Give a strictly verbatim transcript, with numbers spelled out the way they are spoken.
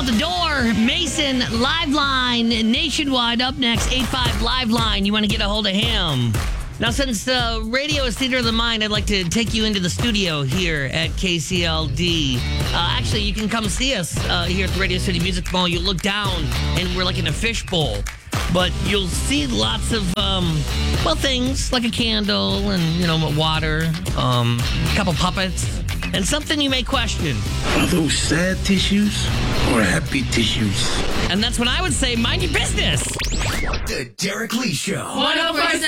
out the door. Mason, Liveline, Nationwide up next. eight five Liveline. You want to get a hold of him. Now, since uh, radio is theater of the mind, I'd like to take you into the studio here at K C L D. Uh, actually, you can come see us uh, here at the Radio City Music Mall. You look down, and we're like in a fishbowl. But you'll see lots of, um, well, things like a candle and, you know, water, um, a couple puppets, and something you may question. Are those sad tissues or happy tissues? And that's when I would say, mind your business. The Derek Lee Show. one oh four